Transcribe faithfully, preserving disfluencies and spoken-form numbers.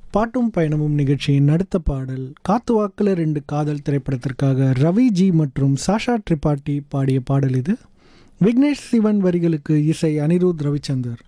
பாட்டும் பயணமும் நிகழ்ச்சியின் அடுத்த பாடல் காத்துவாக்குல ரெண்டு காதல் திரைப்படத்திற்காக ரவி ஜி மற்றும் சாஷா திரிபாட்டி பாடிய பாடல் இது. விக்னேஷ் சிவன் வரிகளுக்கு இசை அனிருத் ரவிச்சந்தர்.